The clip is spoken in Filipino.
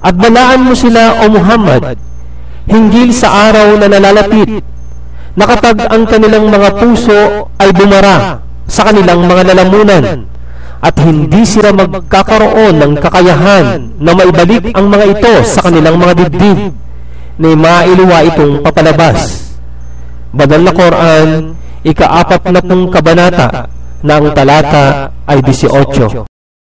At balaan mo sila, O Muhammad, hinggil sa araw na nalalapit, nakatag ang kanilang mga puso ay bumara sa kanilang mga lalamunan, at hindi sila magkakaroon ng kakayahan na maibalik ang mga ito sa kanilang mga dibdib, na mailuwa itong papalabas. Banal na Quran, ika-40 kabanata, na ang talata ay 18.